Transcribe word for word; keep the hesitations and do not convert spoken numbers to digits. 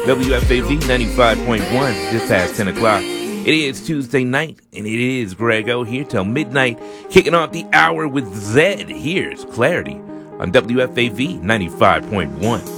W F A V ninety-five point one, just past ten o'clock. It is Tuesday night, and it is Grego here till midnight, kicking off the hour with Zed. Here's Clarity on W F A V ninety-five point one.